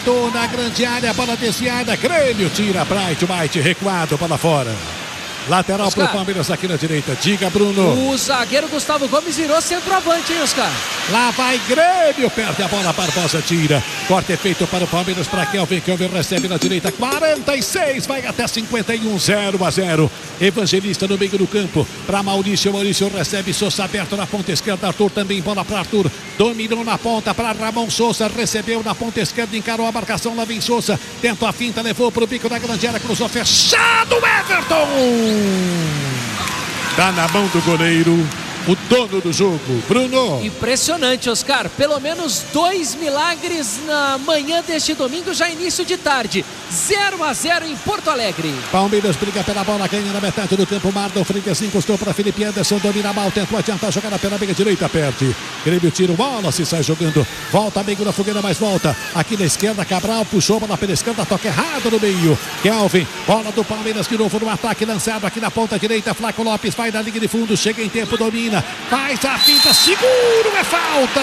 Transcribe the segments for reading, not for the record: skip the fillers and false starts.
levantou na grande área, bola desviada, Grêmio tira Bright White, recuado para fora. Lateral para o Palmeiras aqui na direita. Diga, Bruno. O zagueiro Gustavo Gomes virou centroavante, hein, Oscar? Lá vai Grêmio, perde a bola, Barbosa tira. Corte é feito para o Palmeiras, para Kelvin. Kelvin recebe na direita, 46, vai até 51, 0-0. Evangelista no meio do campo, para Maurício. Maurício recebe, Sousa aberto na ponta esquerda. Arthur também, bola para Arthur. Dominou na ponta para Ramon Sousa, recebeu na ponta esquerda, encarou a marcação, lá vem Sousa. Tentou a finta, levou para o bico da grande área, cruzou fechado, Everton! Tá na mão do goleiro, o dono do jogo, Bruno. Impressionante, Oscar. Pelo menos 2 milagres na manhã deste domingo, já início de tarde. 0-0 em Porto Alegre. Palmeiras briga pela bola, ganha na metade do campo. Mardon Freitas encostou para Felipe Anderson, domina mal, tentou adiantar, jogada pela meia direita, perde. Grêmio tira o bola, se sai jogando. Volta, amigo da fogueira, mas volta. Aqui na esquerda, Cabral puxou bola pela esquerda, toca errado no meio. Kelvin, bola do Palmeiras de novo no ataque, lançado aqui na ponta direita. Flaco Lopes vai na linha de fundo, chega em tempo, domina. Faz a finta, seguro, é falta!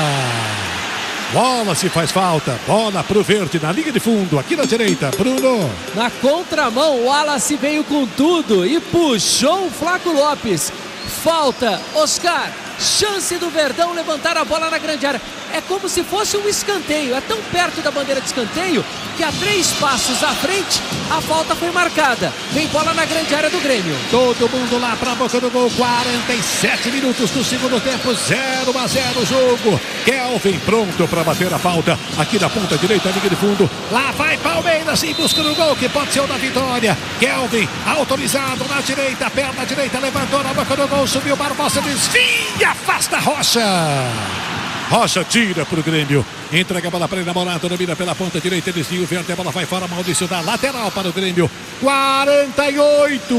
Bola se faz falta, bola pro verde na linha de fundo, aqui na direita, Bruno. Na contramão, o Wallace veio com tudo e puxou o Flaco Lopes. Falta, Oscar, chance do Verdão levantar a bola na grande área. É como se fosse um escanteio, é tão perto da bandeira de escanteio que a 3 passos à frente a falta foi marcada. Vem bola na grande área do Grêmio. Todo mundo lá pra boca do gol, 47 minutos do segundo tempo, 0-0 o jogo. Kelvin pronto para bater a falta aqui na ponta direita, linha de fundo. Lá vai Palmeiras em busca do gol que pode ser o da vitória. Kelvin autorizado na direita, perna direita, levantou na boca do gol, subiu Barbosa, desvia, afasta Rocha. Rocha tira para o Grêmio, entrega a bola para ele, Namorado, domina pela ponta direita, desvio verde, a bola vai fora, Maurício dá lateral para o Grêmio, 48,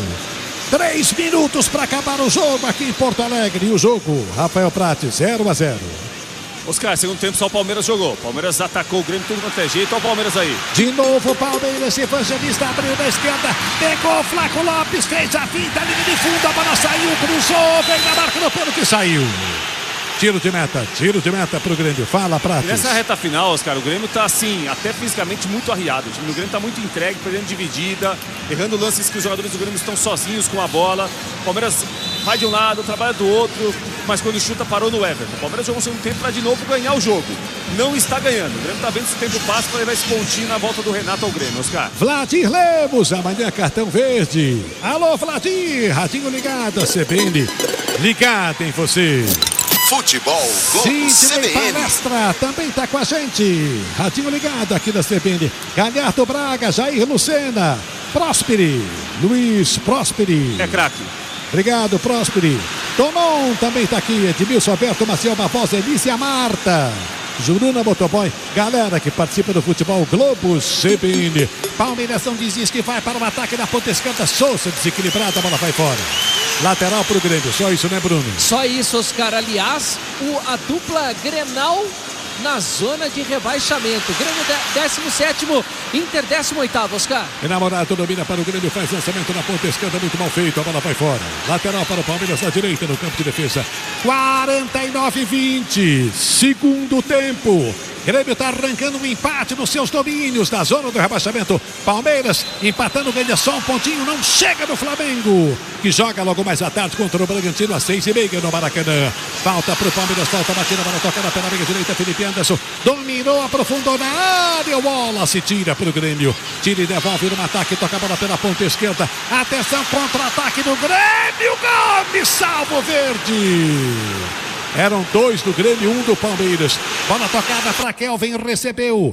3 minutos para acabar o jogo aqui em Porto Alegre, e o jogo, Rafael Prates, 0-0. Oscar, segundo tempo só o Palmeiras jogou, Palmeiras atacou o Grêmio, tudo quanto é jeito, olha o Palmeiras aí. De novo o Palmeiras, Evangelista abriu da esquerda, pegou o Flaco Lopes, fez a finta, linha de fundo, a bola saiu, cruzou, vem na marca no pênalti, saiu. Tiro de meta pro Grêmio. Fala, Prates. Nessa reta final, Oscar, o Grêmio tá assim, até fisicamente muito arriado. O time do Grêmio tá muito entregue, perdendo dividida, errando lances que os jogadores do Grêmio estão sozinhos com a bola. O Palmeiras vai de um lado, trabalha do outro, mas quando chuta parou no Everton. O Palmeiras jogou um segundo tempo para de novo ganhar o jogo. Não está ganhando. O Grêmio tá vendo se o tempo passa para levar esse pontinho na volta do Renato ao Grêmio, Oscar. Vladir Lemos, amanhã cartão verde. Alô, Vladir, radinho ligado, a CBN ligado em você. Futebol Globo CBN. Palestra também tá com a gente. Radinho ligado aqui da CBN. Galhardo Braga, Jair Lucena, Prósperi, Luiz Prósperi. É craque. Obrigado, Prósperi. Tomon também tá aqui. Edmilson Alberto, Maciel Barbosa, Elícia Marta. Juruna Motoboy, galera que participa do Futebol Globo CBN. Palmeiras não desiste que vai para o ataque na ponta esquerda. Sousa desequilibrada, a bola vai fora. Lateral para o Grêmio, só isso, né, Bruno? Só isso, Oscar. Aliás, a dupla Grenal na zona de rebaixamento. Grêmio 17º, Inter 18º, Oscar. Enamorado domina para o Grêmio, faz lançamento na ponta esquerda, muito mal feito, a bola vai fora. Lateral para o Palmeiras na direita, no campo de defesa. 49-20, segundo tempo. Grêmio está arrancando um empate nos seus domínios da zona do rebaixamento. Palmeiras empatando, ganha só um pontinho, não chega no Flamengo, que joga logo mais à tarde contra o Bragantino às 6h30 no Maracanã. Falta para o Palmeiras, falta batida, bola tocada pela meia direita, Felipe Anderson dominou, aprofundou na área, o Wallace tira para o Grêmio, tira e devolve no ataque, toca a bola pela ponta esquerda, atenção, contra-ataque do Grêmio, Gomes, salvo verde. Eram 2 do Grêmio, 1 do Palmeiras. Bola tocada para Kelvin, recebeu.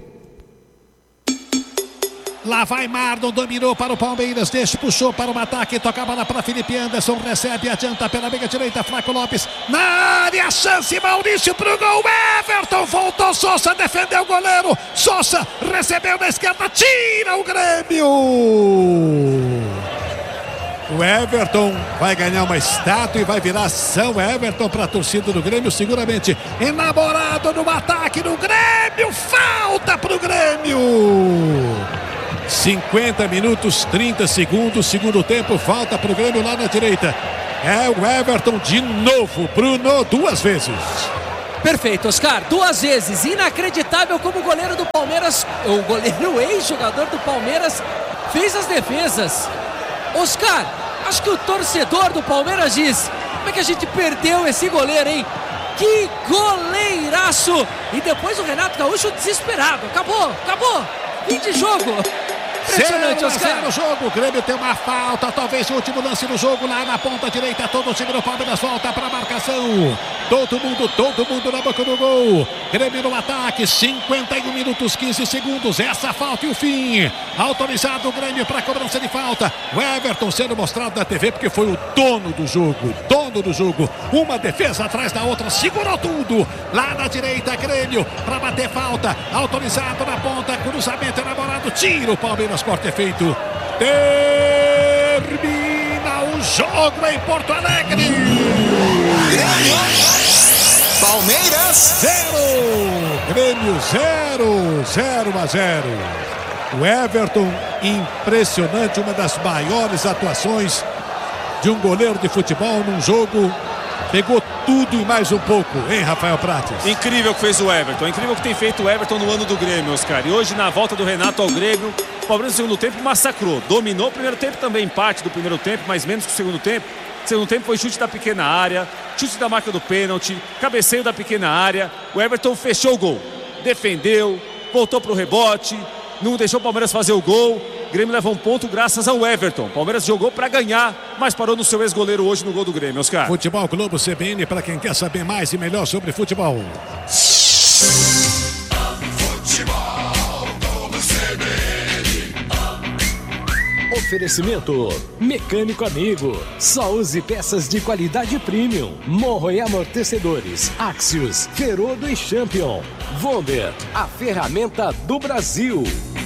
Lá vai Mardon, dominou para o Palmeiras, puxou para o ataque, toca a bola para Felipe Anderson, recebe, adianta pela meia direita, Flaco Lopes, na área, chance, Maurício pro gol, Everton, voltou, Sousa, defendeu o goleiro, Sousa, recebeu na esquerda, tira o Grêmio. O Everton vai ganhar uma estátua e vai virar São Everton para a torcida do Grêmio, seguramente. Enamorado no ataque do Grêmio, falta para o Grêmio. 50 minutos, 30 segundos, segundo tempo, falta para o Grêmio lá na direita. É o Everton de novo, Bruno, 2 vezes. Perfeito, Oscar, 2 vezes, inacreditável como o goleiro do Palmeiras. Palmeiras, o goleiro ex-jogador do Palmeiras, fez as defesas. Oscar, acho que o torcedor do Palmeiras diz: como é que a gente perdeu esse goleiro, hein? Que goleiraço! E depois o Renato Gaúcho desesperado. Acabou! Fim de jogo! Impressionante, Oscar. No jogo, o Grêmio tem uma falta, talvez o último lance do jogo lá na ponta direita. Todo o time do Palmeiras volta para a marcação. Todo mundo na boca do gol. Grêmio no ataque, 51 minutos, 15 segundos. Essa falta e o fim. Autorizado o Grêmio para a cobrança de falta. O Everton sendo mostrado na TV porque foi o dono do jogo. Uma defesa atrás da outra, segurou tudo. Lá na direita, Grêmio para bater falta. Autorizado na ponta, cruzamento elaborado, tiro. O Palmeiras, corte é feito. Termina o jogo em Porto Alegre. Palmeiras 0, Grêmio 0-0. O Everton, impressionante, uma das maiores atuações de um goleiro de futebol num jogo. Pegou tudo e mais um pouco, hein, Rafael Prates? Incrível o que fez o Everton, incrível o que tem feito o Everton no ano do Grêmio, Oscar. E hoje, na volta do Renato ao Grêmio, o Palmeiras no segundo tempo massacrou. Dominou o primeiro tempo também, parte do primeiro tempo, mas menos que o segundo tempo. O segundo tempo foi chute da pequena área, chute da marca do pênalti, cabeceio da pequena área. O Everton fechou o gol, defendeu, voltou para o rebote, não deixou o Palmeiras fazer o gol. O Grêmio leva um ponto graças ao Everton. O Palmeiras jogou para ganhar, mas parou no seu ex-goleiro hoje no gol do Grêmio, Oscar. Futebol Globo CBN, para quem quer saber mais e melhor sobre futebol. Oferecimento Mecânico Amigo. Só use peças de qualidade premium. Morro e amortecedores. Axios, Ferodo e Champion. Vonder, a ferramenta do Brasil.